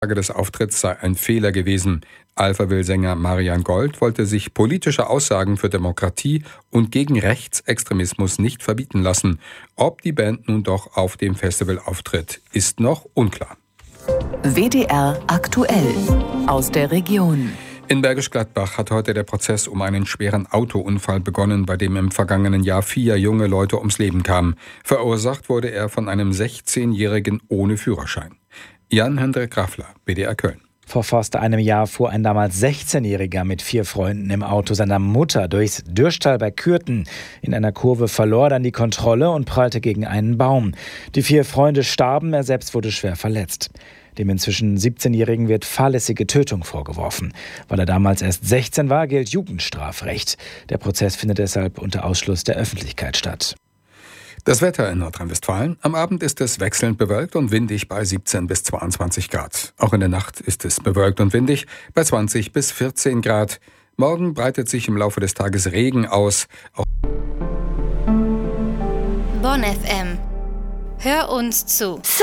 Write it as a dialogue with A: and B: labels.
A: des Auftritts sei ein Fehler gewesen. Alphaville-Sänger Marian Gold wollte sich politische Aussagen für Demokratie und gegen Rechtsextremismus nicht verbieten lassen. Ob die Band nun doch auf dem Festival auftritt, ist noch unklar.
B: WDR aktuell aus der Region.
A: In Bergisch Gladbach hat heute der Prozess um einen schweren Autounfall begonnen, bei dem im vergangenen Jahr 4 junge Leute ums Leben kamen. Verursacht wurde er von einem 16-Jährigen ohne Führerschein. Jan-Hendrik Raffler, WDR Köln.
C: Vor fast einem Jahr fuhr ein damals 16-Jähriger mit 4 Freunden im Auto seiner Mutter durchs Dürschtal bei Kürten. In einer Kurve verlor er dann die Kontrolle und prallte gegen einen Baum. Die 4 Freunde starben, er selbst wurde schwer verletzt. Dem inzwischen 17-Jährigen wird fahrlässige Tötung vorgeworfen. Weil er damals erst 16 war, gilt Jugendstrafrecht. Der Prozess findet deshalb unter Ausschluss der Öffentlichkeit statt.
A: Das Wetter in Nordrhein-Westfalen. Am Abend ist es wechselnd bewölkt und windig bei 17 bis 22 Grad. Auch in der Nacht ist es bewölkt und windig bei 20 bis 14 Grad. Morgen breitet sich im Laufe des Tages Regen aus.
D: Bonn FM. Hör uns zu.